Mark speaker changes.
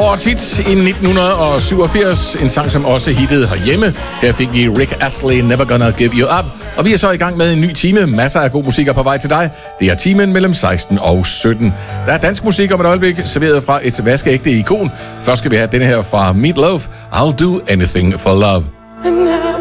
Speaker 1: Årets hit i 1987, en sang, som også hittede herhjemme. Her fik I Rick Astley, Never Gonna Give You Up. Og vi er så i gang med en ny time. Masser af god musik på vej til dig. Det er timen mellem 16 og 17. Der er dansk musik om et øjeblik, serveret fra et vaskeægte ikon. Først skal vi have denne her fra Meat Loaf, I'll Do Anything for Love.